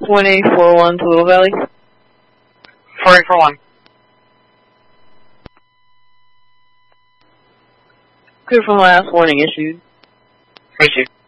2841 Toledo Valley. 4841. Clear from last warning issued. Thank you.